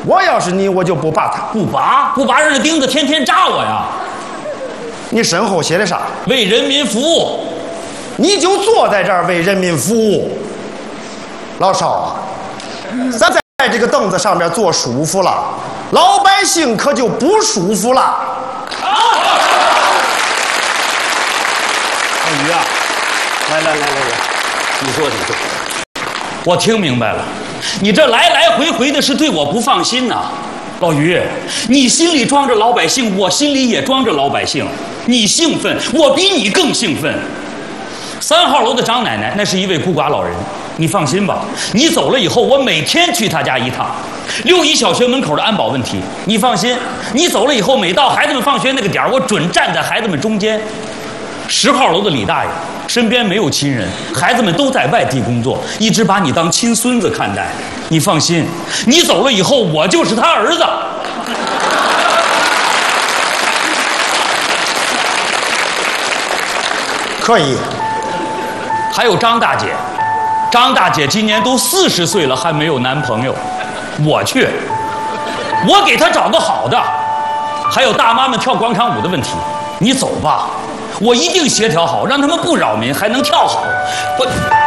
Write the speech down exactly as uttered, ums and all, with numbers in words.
我要是你，我就不拔他。 不拔，不拔，让这钉子天天扎我呀！ 你身后写的啥？ 为人民服务。 你就坐在这儿为人民服务。老少啊，咱在这个凳子上面坐舒服了，老百姓可就不舒服了。 老于啊，来来来来来，你说你说，我听明白了，你这来来回回的是对我不放心呐、啊。老于，你心里装着老百姓，我心里也装着老百姓。你兴奋，我比你更兴奋。三号楼的张奶奶，那是一位孤寡老人，你放心吧，你走了以后，我每天去她家一趟。六一小学门口的安保问题，你放心，你走了以后，每到孩子们放学那个点儿，我准站在孩子们中间。十号楼的李大爷，身边没有亲人，孩子们都在外地工作，一直把你当亲孙子看待。你放心，你走了以后，我就是他儿子。 可以。 还有张大姐，张大姐今年都四十岁了，还没有男朋友。我去，我给她找个好的。还有大妈们跳广场舞的问题，你走吧，我一定协调好，让他们不扰民，还能跳好。我。